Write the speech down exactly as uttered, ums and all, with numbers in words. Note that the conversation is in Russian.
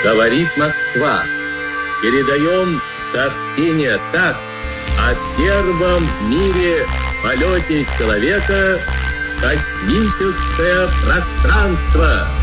Говорит Москва. Передаем сообщение ТАСС о первом в мире полете человека в космическое пространство.